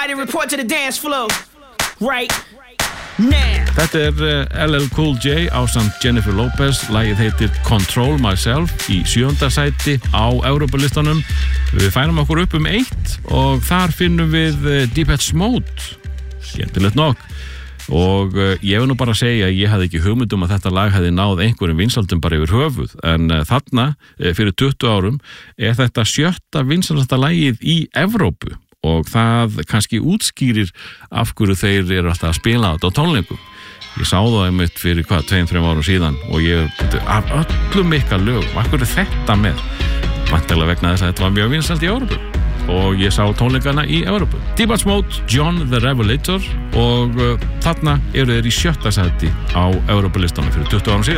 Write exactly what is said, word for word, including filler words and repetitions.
Everybody report to the dance floor. Right now. Þetta er L L Cool J ásamt Jennifer Lopez. Lagið heitir Control Myself í sjöunda sæti á Evrópulistanum. Við færum okkur upp um eitt og þar finnum við Depeche Mode. Skemmtilegt nokk. Og uh, ég vil nú bara segja að ég hafði ekki hugmynd um að þetta lag hefði náð einhverjum vinsældum bara yfir höfuð, en uh, þarna uh, fyrir tuttugu árum er þetta sjötta vinsælasta lagið í Evrópu og það kannski útskýrir af hverju þeir eru alltaf að spila þetta á tónleikum. Ég sá það einmitt fyrir hvað, tveim, þreim árum síðan og ég af öllum ykkar lögum, af hverju þetta með? Væntanlega vegna þess að þetta var mjög vinsælt í Evrópu. Og ég sá tónleikana í Evrópu. Depeche Mode, John the Revelator og uh, þarna eru þeir í sjötta sæti á Evrópulistanum fyrir tuttugu árum síðan.